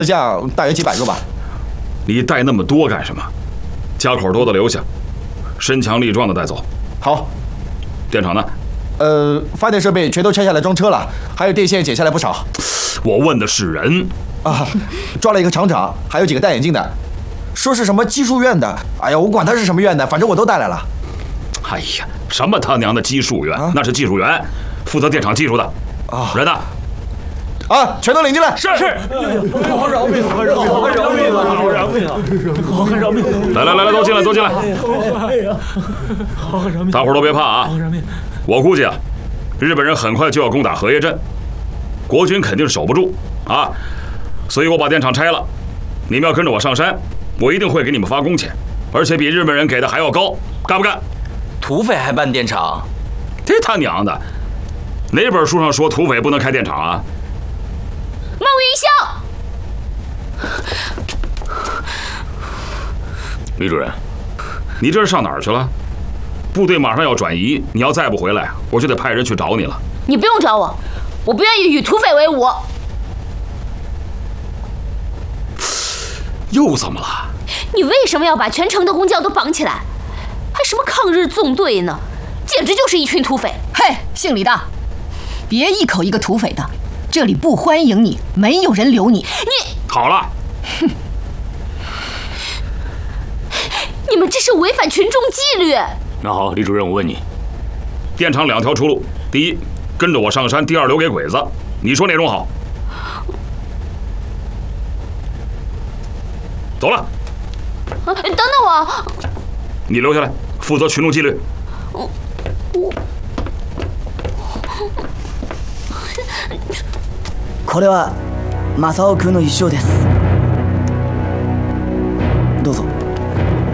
匠大约几百个吧。 你带那么多干什么？家口多的留下，身强力壮的带走。 好。 电厂呢？ 发电设备全都拆下来装车了，还有电线剪下来不少。 我问的是人啊，抓了一个厂长，还有几个戴眼镜的，说是什么技术院的。哎呀，我管他是什么院的，反正我都带来了。 哎呀，什么他娘的技术员，那是技术员，负责电厂技术的。 啊， 人呢？ 啊，全都领进来。 是。 好饶命，好饶命，好饶命，好饶命，好饶命！ 来，都进来，都进来。 哎呀，好饶命！ 大伙都别怕啊！ 好饶命！ 我估计啊，日本人很快就要攻打荷叶镇，国军肯定是守不住啊，所以我把电厂拆了。你们要跟着我上山，我一定会给你们发工钱，而且比日本人给的还要高，干不干？ 土匪还办电厂？ 这他娘的！哪本书上说土匪不能开电厂啊？ 孟云霄， 李主任，你这是上哪儿去了？部队马上要转移，你要再不回来，我就得派人去找你了。 你不用找我，我不愿意与土匪为伍。 又怎么了？ 你为什么要把全城的工匠都绑起来？还什么抗日纵队呢？简直就是一群土匪！ 嘿，姓李的，别一口一个土匪的，这里不欢迎你，没有人留你。 你好了， 哼！ 你们这是违反群众纪律。 那好，李主任，我问你， 电厂2条出路，第一，跟着我上山；第二，留给鬼子。你说哪种好？走了。 等等我。 你留下来，负责群众纪律。 これは正雄君の衣装です。